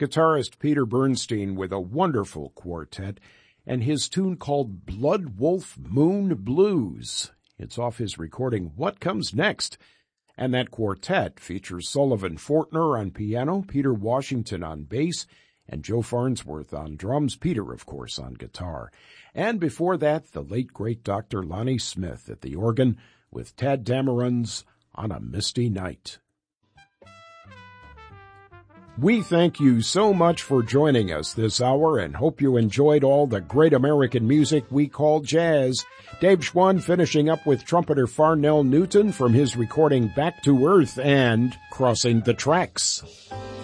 guitarist Peter Bernstein with a wonderful quartet and his tune called Blood Wolf Moon Blues. It's off his recording What Comes Next. And that quartet features Sullivan Fortner on piano, Peter Washington on bass, and Joe Farnsworth on drums, Peter, of course, on guitar. And before that, the late, great Dr. Lonnie Smith at the organ with Tadd Dameron's On a Misty Night. We thank you so much for joining us this hour and hope you enjoyed all the great American music we call jazz. Dave Schwann finishing up with trumpeter Farnell Newton from his recording Back to Earth and Crossing the Tracks.